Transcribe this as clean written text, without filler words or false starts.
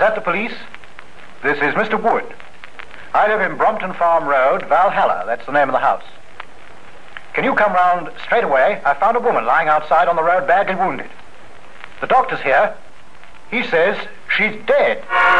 that the police? This is Mr. Wood. I live in Brompton Farm Road, Valhalla. That's the name of the house. Can you come round straight away? I found a woman lying outside on the road badly wounded. The doctor's here. He says she's dead.